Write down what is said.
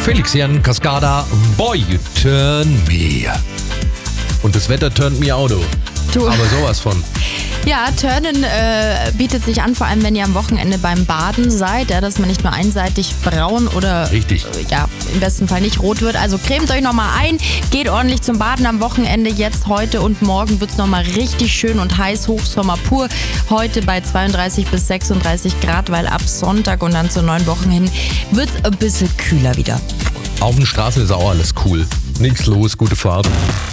Felix Jan Cascada, Boy, you turn me. Und das Wetter turnt me out. Du. Aber sowas von. Ja, Turnen bietet sich an, vor allem wenn ihr am Wochenende beim Baden seid, ja, dass man nicht nur einseitig braun oder Richtig. Ja, im besten Fall nicht rot wird. Also cremt euch nochmal ein, geht ordentlich zum Baden am Wochenende. Jetzt, heute und morgen wird es nochmal richtig schön und heiß, Hochsommer pur. Heute bei 32 bis 36 Grad, weil ab Sonntag und dann zu 9 Wochen hin wird es ein bisschen kühler wieder. Auf den Straßen ist auch alles cool. Nichts los, gute Fahrt.